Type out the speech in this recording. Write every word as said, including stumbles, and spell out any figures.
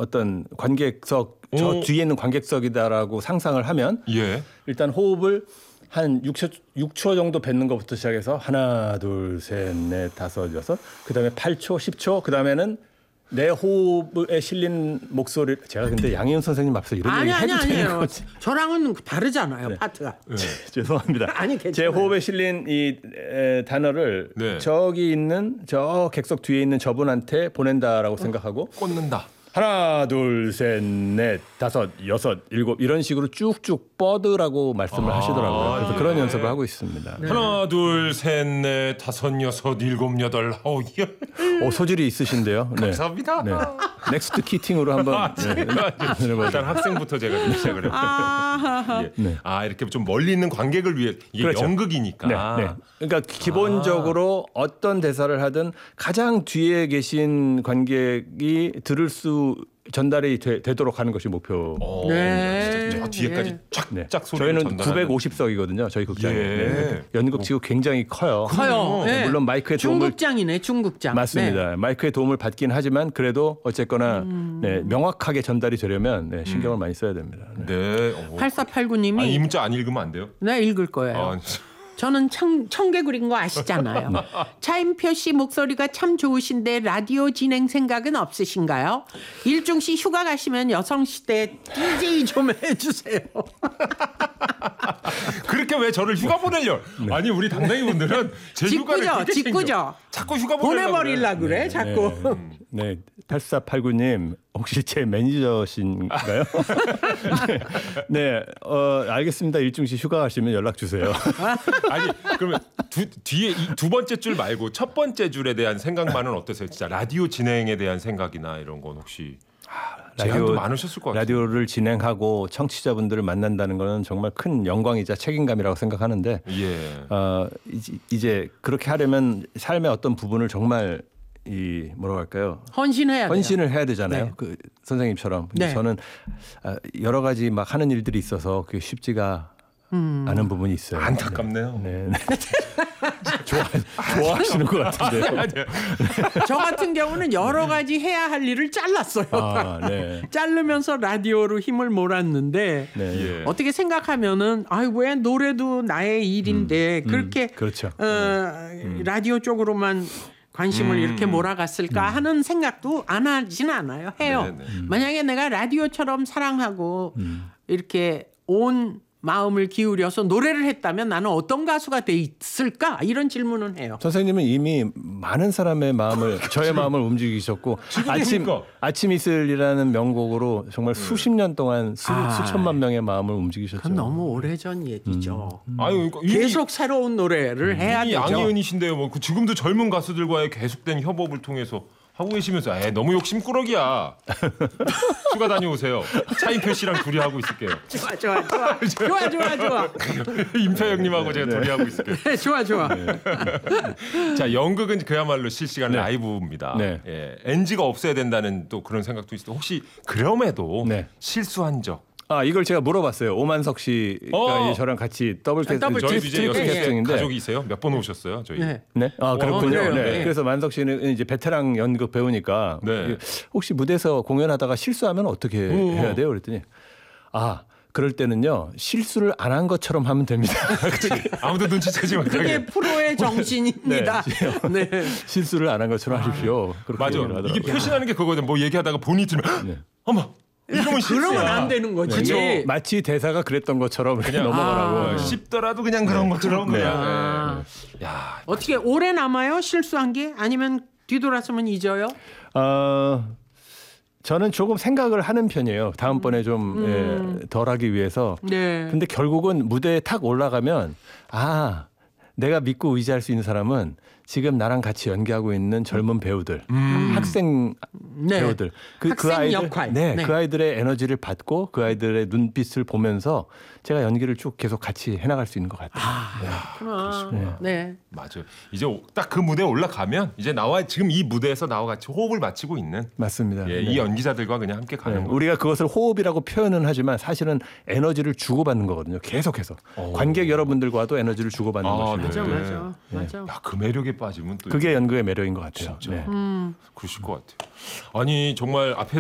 어떤 관객석 저 오. 뒤에 있는 관객석이다라고 상상을 하면 예. 일단 호흡을 한 육 초, 육 초 정도 뱉는 것부터 시작해서 하나, 둘, 셋, 넷, 다섯, 여섯, 그다음에 팔 초, 십 초, 그다음에는 내 호흡에 실린 목소리. 제가 근데 양희은 선생님 앞에서 이런 아니 얘기 아니 해도 되는 아니에요. 거지? 저랑은 다르잖아요. 네. 파트가. 네. 죄송합니다. 아니, 제 괜찮아요. 호흡에 실린 이 에, 단어를 네. 저기 있는 저 객석 뒤에 있는 저분한테 보낸다라고 생각하고 꽂는다. 하나, 둘, 셋, 넷, 다섯, 여섯, 일곱 이런 식으로 쭉쭉 뻗으라고 말씀을 아, 하시더라고요. 그래서 예. 그런 연습을 하고 있습니다. 네. 하나, 둘, 셋, 넷, 다섯, 여섯, 일곱, 여덟, 아홉, 열. 오, 소질이 있으신데요. 네. 감사합니다. 네. 넥스트 키팅으로 한번 네. 일단 학생부터 제가 좀 시작을 해볼게요. 아, 예. 네. 아 이렇게 좀 멀리 있는 관객을 위해 이게 그렇죠. 연극이니까. 네, 네. 그러니까 기본적으로 아. 어떤 대사를 하든 가장 뒤에 계신 관객이 들을 수 전달이 되, 되도록 하는 것이 목표. 어, 네. 진짜 저 뒤에까지 네. 쫙쫙 소리를 저희는 전달하는. 구백오십 석이거든요. 저희 극장이. 예. 네. 연극치고 굉장히 커요. 커요. 네, 네. 물론 마이크의 도움을 중국장이네, 중국장. 맞습니다. 네. 마이크의 도움을 받긴 하지만 그래도 어쨌거나 음. 네, 명확하게 전달이 되려면 네, 신경을 많이 써야 됩니다. 네. 네. 오. 팔사팔구님이 아, 이 문자 안 읽으면 안 돼요? 네, 읽을 거예요. 아, 저는 청, 청개구리인 거 아시잖아요. 차인표 씨 목소리가 참 좋으신데 라디오 진행 생각은 없으신가요? 일중 씨 휴가 가시면 여성시대 디제이 좀 해주세요. 그렇게 왜 저를 휴가 보내려? 아니 우리 당당히 분들은 제 휴가를 직구죠, 그렇게 직구죠. 챙겨. 자꾸 휴가 보내려고 보내버리려 그래, 그래. 자꾸. 네. 네. 팔사팔구님 혹시 제 매니저신가요? 네. 네. 어, 알겠습니다. 일중씨 휴가 가시면 연락 주세요. 아니 그러면 두, 뒤에 이 두 번째 줄 말고 첫 번째 줄에 대한 생각만은 어떠세요? 진짜 라디오 진행에 대한 생각이나 이런 건 혹시 제한도 많으셨을 것 같아요. 라디오를 진행하고 청취자분들을 만난다는 것은 정말 큰 영광이자 책임감이라고 생각하는데 예. 어, 이제, 이제 그렇게 하려면 삶의 어떤 부분을 정말 이 뭐라고 할까요? 헌신해야 돼요. 헌신을 해야 되잖아요. 네. 그 선생님처럼. 근데 네. 저는 여러 가지 막 하는 일들이 있어서 그게 쉽지가 음. 않은 부분이 있어요. 안타깝네요. 네. 네. 좋아, 좋아하시는 것 같은데요. 저 같은 경우는 여러 가지 해야 할 일을 잘랐어요. 아, 네. 자르면서 라디오로 힘을 몰았는데 네. 예. 어떻게 생각하면은 아이 왜 노래도 나의 일인데 음, 그렇게 그렇죠. 어, 라디오 쪽으로만 관심을 음. 이렇게 몰아갔을까 하는 생각도 안 하진 않아요. 해요. 네네. 음. 만약에 내가 라디오처럼 사랑하고 이렇게 온 마음을 기울여서 노래를 했다면 나는 어떤 가수가 돼 있을까? 이런 질문은 해요. 선생님은 이미 많은 사람의 마음을 저의 마음을 움직이셨고 아침 그러니까. 아침 이슬이라는 명곡으로 정말 수십 년 동안 수, 아. 수천만 명의 마음을 움직이셨죠. 그건 너무 오래전 얘기죠. 아유, 그러니까 이미- 계속 새로운 노래를 해야 이미 되죠. 양희은이신데요. 뭐 그 지금도 젊은 가수들과의 계속된 협업을 통해서 하고 계시면서 에 너무 욕심꾸러기야. 휴가 다녀오세요. 차인표 씨랑 둘이 하고 있을게요. 좋아 좋아 좋아 좋아 좋아 좋아 임표 형님하고 제가 둘이 하고 있을게요. 네, 좋아 좋아. 자, 연극은 그야말로 실시간 네. 라이브입니다. 네. 예, 엔지가 없어야 된다는 또 그런 생각도 있어요. 혹시 그럼에도 네. 실수한 적? 아 이걸 제가 물어봤어요. 오만석 씨가 어. 이제 저랑 같이 더블 캐 더블 저희 트리플 이제 여섯 트리플 개 캐스팅인데 가족이세요? 몇 번 오셨어요? 저희. 네. 네. 아 그렇군요. 그래요? 네. 네. 그래서 만석 씨는 이제 베테랑 연극 배우니까 네. 혹시 무대에서 공연하다가 실수하면 어떻게 오. 해야 돼요? 그랬더니 아 그럴 때는요 실수를 안 한 것처럼 하면 됩니다. 아무도 눈치채지 그게 못하게. 프로의 정신입니다. 네. 실수를 안 한 것처럼 하십시오. 그렇게 맞아. 얘기를 이게 하더라고요. 표시나는 게 그거거든. 뭐 얘기하다가 본이 들면 네. 어머 이러면 실수야. 그러면 안 되는 거지. 그쵸. 네. 마치 대사가 그랬던 것처럼 그냥 넘어가라고. 아. 어, 씹더라도 그냥 그런 것처럼 네. 그냥. 아. 네. 야, 어떻게 오래 남아요? 실수한 게 아니면 뒤돌아서면 잊어요? 어, 저는 조금 생각을 하는 편이에요. 다음번에 좀 음. 예, 덜하기 위해서. 네. 근데 결국은 무대에 탁 올라가면 아 내가 믿고 의지할 수 있는 사람은 지금 나랑 같이 연기하고 있는 젊은 배우들, 학생 네. 배우들, 그, 그 학생 아이들, 역할. 네, 네. 그 아이들의 에너지를 받고 그 아이들의 눈빛을 보면서 제가 연기를 쭉 계속 같이 해나갈 수 있는 것 같아요. 그렇구나. 네. 맞아요. 이제 딱 그 무대에 올라가면 이제 나와 지금 이 무대에서 나와 같이 호흡을 맞추고 있는 맞습니다. 예, 네. 이 연기자들과 그냥 함께 가는 네, 거예요. 우리가 그것을 호흡이라고 표현은 하지만 사실은 에너지를 주고받는 거거든요. 계속해서 오. 관객 여러분들과도 에너지를 주고받는 아, 것입니다. 맞아 네. 맞아 맞아. 야, 그 매력에 빠지면 또 그게 연극의 매력인 것 같아요. 진짜. 네. 음. 그러실 것 같아요. 아니 정말 앞에